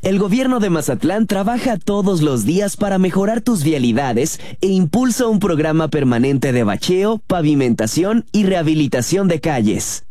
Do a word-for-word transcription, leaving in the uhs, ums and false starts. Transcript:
El gobierno de Mazatlán trabaja todos los días para mejorar tus vialidades e impulsa un programa permanente de bacheo, pavimentación y rehabilitación de calles.